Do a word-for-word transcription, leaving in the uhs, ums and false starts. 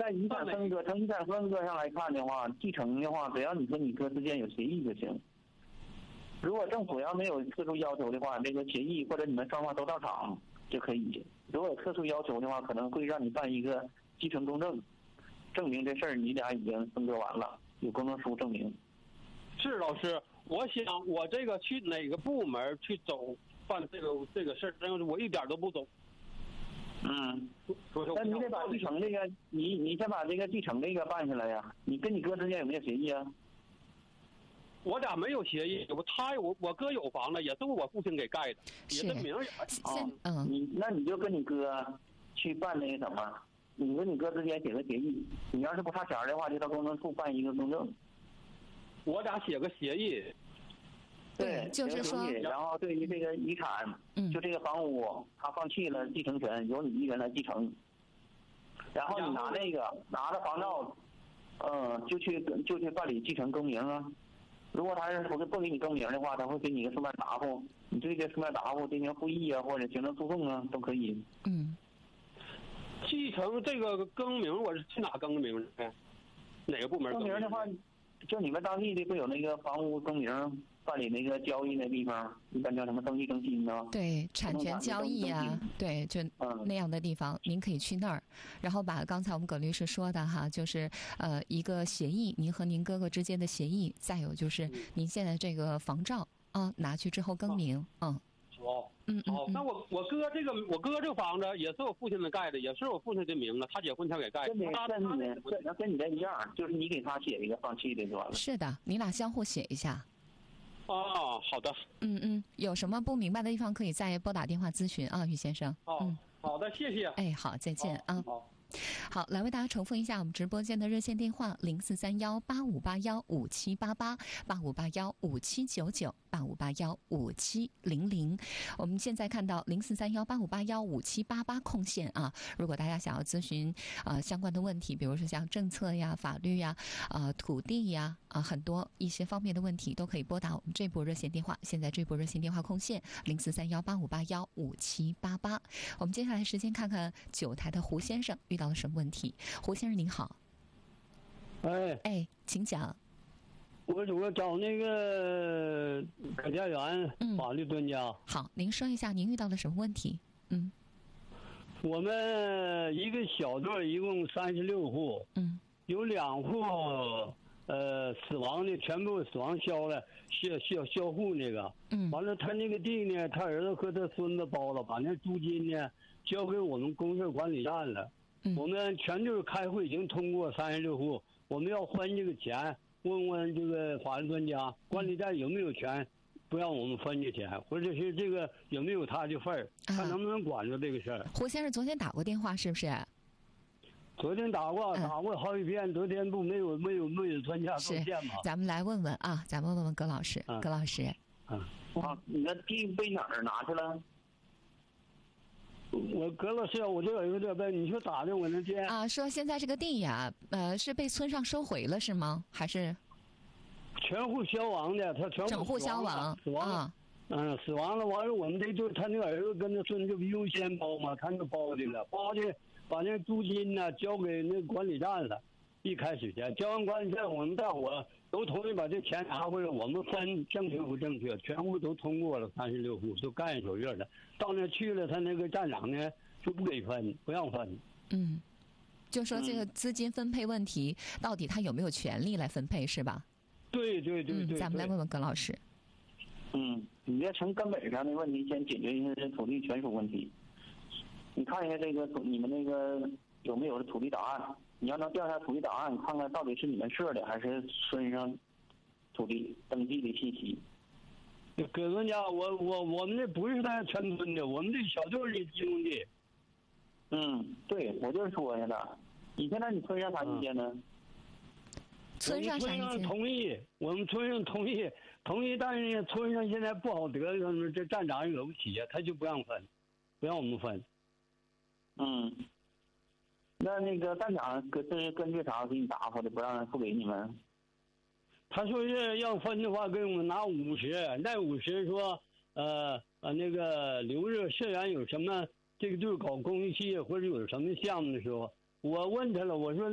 在遗产分割，从遗产分割上来看的话，继承的话，只要你和你哥之间有协议就行。如果政府要没有特殊要求的话，这个协议或者你们双方都到场就可以。如果有特殊要求的话，可能会让你办一个继承公证，证明这事儿你俩已经分割完了，有公证书证明。 是老师，我想我这个去哪个部门去走办这个这个事儿，真我一点都不懂。 嗯，那你得把继承这个，你你先把这个继承这个办下来呀。你跟你哥之间有没有协议啊？ 我俩没有协议，我他我我哥有房子，也是我父亲给盖的，也是名儿啊。嗯，你那你就跟你哥去办那个什么，你跟你哥之间写个协议。你要是不差钱的话，就到公证处办一个公证。 我俩写个协议。 对， 就是说， 然后对于这个遗产， 嗯， 就这个房屋，他放弃了继承权，由你一人来继承。然后你拿那个拿着房照，嗯，就去就去办理继承更名啊。如果他是不是不给你更名的话，他会给你一个书面答复，你对这书面答复进行复议啊，或者行政诉讼啊，都可以。 嗯， 继承这个更名，我是去哪更名呢？哪个部门更名的话，就你们当地的不有那个房屋更名办理那个交易那地方，一般叫什么登记更新呢？ 对，产权交易啊，对，就那样的地方，嗯、您可以去那儿，然后把刚才我们葛律师说的哈，就是呃一个协议，您和您哥哥之间的协议，再有就是您现在这个房照啊，拿去之后更名，嗯。 哦，嗯哦，那我我哥这个我哥这个房子也是我父亲的盖的，也是我父亲的名字，他结婚前给盖的。 他跟你跟跟你的一样，就是你给他写一个放弃的就完了。 是的，你俩相互写一下。 哦，好的。 嗯嗯，有什么不明白的地方可以再拨打电话咨询啊，于先生。 哦，嗯，好的，谢谢。 哎，好，再见啊。 好。 好，来为大家重复一下我们直播间的热线电话：零四三幺八五八幺五七八八八五八幺五七九九八五八幺五七零零。我们现在看到零四三幺八五八幺五七八八空线啊，如果大家想要咨询呃相关的问题，比如说像政策呀、法律呀、呃土地呀啊、呃、很多一些方面的问题，都可以拨打我们这波热线电话。现在这波热线电话空线零四三幺八五八幺五七八八。我们接下来时间看看九台的胡先生遇到了什么问题。胡先生您好。 哎哎，请讲。 我我找那个葛家园法律专家、嗯。 好，您说一下您遇到了什么问题？嗯， 我们一个小队一共三十六户， 嗯， 有两户呃死亡的全部死亡销了，销销销户那个， 嗯， 完了他那个地呢，他儿子和他孙子包了，把那租金呢交给我们公社管理站了。 嗯， 我们全队开会已经通过三十六户，我们要分这个钱。问问这个法律专家，管理站有没有权不让我们分这钱，或者是这个有没有他的份儿，看能不能管住这个事儿。 胡先生昨天打过电话是不是？ 昨天打过，打过好几遍，昨天不没有没有没有专家出现吗？ 咱们来问问啊，咱们问问葛老师， 嗯、 葛老师， 嗯， 啊，你的地被哪儿拿去了？ 我葛老师，我这有点笨，你说咋的？我能接啊？说现在这个地呀，呃，是被村上收回了是吗？还是全户消亡的？他全整户消亡， 死亡啊？ 嗯，死亡了。完了，我们这就他那个儿子跟他孙子优先包嘛，他那包的了，包的把那租金呢交给那管理站了。一开始前交完管理站，我们大伙都同意把这钱拿回来，我们分正确不正确，全户都通过了，三十六户都干手印了。到那去了，他那个站长呢就不给分，不让分。 嗯，就说这个资金分配问题，嗯、到底他有没有权利来分配，是吧？ 对对对 对, 对、 嗯。咱们来问问葛老师。 嗯，你要从根本上的问题先解决一下这土地权属问题。你看一下这个土，你们那个有没有土地档案？你要能调查土地档案，看看到底是你们设的还是村上土地登记的信息。 葛专家，我我我们这不是在全村的，我们这小队里提供的。 嗯，对，我就是说呀的。你现在你村上啥意见呢？ 嗯、村上啥意见？ 村上同意，我们村上同意，同意，但是呢，村上现在不好得，这站长惹不起呀，他就不让分，不让我们分。 嗯。那那个站长根是根据啥给你答复的，不让人付给你们？ 他说是要分的话，给我们拿五十，那五十说，呃呃那个留着，虽然有什么这个队搞公益事业或者有什么项目的时候，我问他了，我说。